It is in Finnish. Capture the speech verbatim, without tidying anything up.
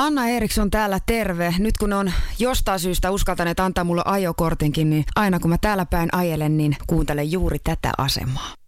Anna Eriksson täällä, terve. Nyt kun on jostain syystä uskaltaneet antaa mulle ajokortinkin, niin aina kun mä täällä päin ajelen, niin kuuntelen juuri tätä asemaa.